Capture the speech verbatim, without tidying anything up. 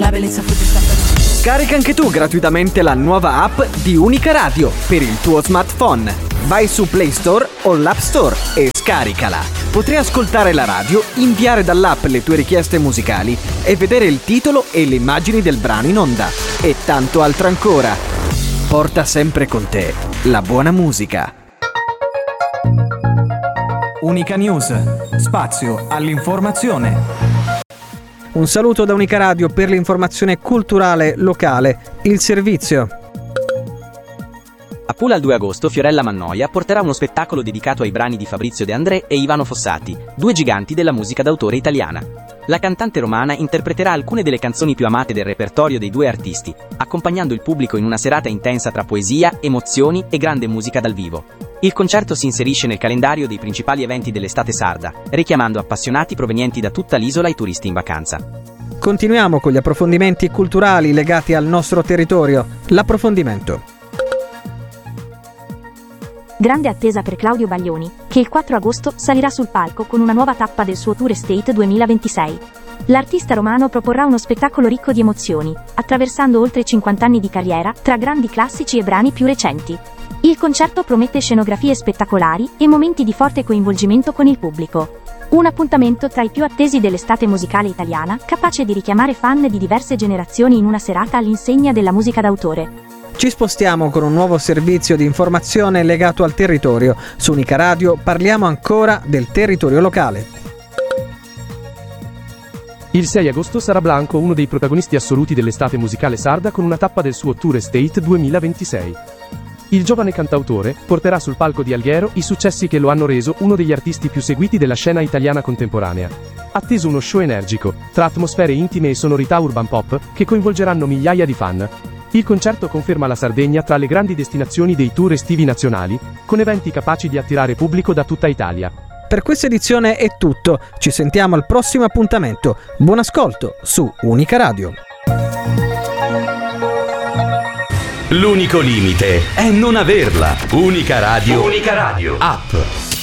la bellezza fugge sempre. Scarica anche tu gratuitamente la nuova app di Unica Radio per il tuo smartphone. Vai su Play Store o l'App Store e scaricala. Potrai ascoltare la radio, inviare dall'app le tue richieste musicali e vedere il titolo e le immagini del brano in onda. E tanto altro ancora. Porta sempre con te la buona musica. Unica News, spazio all'informazione. Un saluto da Unica Radio per l'informazione culturale locale, il servizio. A Pula il due agosto Fiorella Mannoia porterà uno spettacolo dedicato ai brani di Fabrizio De André e Ivano Fossati, due giganti della musica d'autore italiana. La cantante romana interpreterà alcune delle canzoni più amate del repertorio dei due artisti, accompagnando il pubblico in una serata intensa tra poesia, emozioni e grande musica dal vivo. Il concerto si inserisce nel calendario dei principali eventi dell'estate sarda, richiamando appassionati provenienti da tutta l'isola e turisti in vacanza. Continuiamo con gli approfondimenti culturali legati al nostro territorio. L'approfondimento. Grande attesa per Claudio Baglioni, che il quattro agosto salirà sul palco con una nuova tappa del suo Tour Estate duemilaventisei. L'artista romano proporrà uno spettacolo ricco di emozioni, attraversando oltre cinquanta anni di carriera, tra grandi classici e brani più recenti. Il concerto promette scenografie spettacolari e momenti di forte coinvolgimento con il pubblico. Un appuntamento tra i più attesi dell'estate musicale italiana, capace di richiamare fan di diverse generazioni in una serata all'insegna della musica d'autore. Ci spostiamo con un nuovo servizio di informazione legato al territorio. Su Unica Radio parliamo ancora del territorio locale. Il sei agosto sarà Blanco uno dei protagonisti assoluti dell'estate musicale sarda con una tappa del suo Tour Estate duemilaventisei. Il giovane cantautore porterà sul palco di Alghero i successi che lo hanno reso uno degli artisti più seguiti della scena italiana contemporanea. Atteso uno show energico, tra atmosfere intime e sonorità urban pop, che coinvolgeranno migliaia di fan. Il concerto conferma la Sardegna tra le grandi destinazioni dei tour estivi nazionali, con eventi capaci di attirare pubblico da tutta Italia. Per questa edizione è tutto, ci sentiamo al prossimo appuntamento. Buon ascolto su Unica Radio. L'unico limite è non averla. Unica Radio. Unica Radio. App.